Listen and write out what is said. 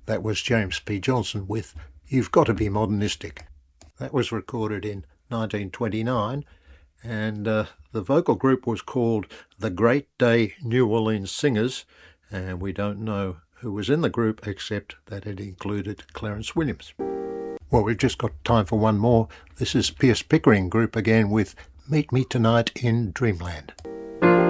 That was James P. Johnson with You've Got to Be Modernistic. That was recorded in 1929, and the vocal group was called the Great Day New Orleans Singers, and we don't know who was in the group except that it included Clarence Williams. Well, we've just got time for one more. This is Pierce Pickering Group again with Meet Me Tonight in Dreamland.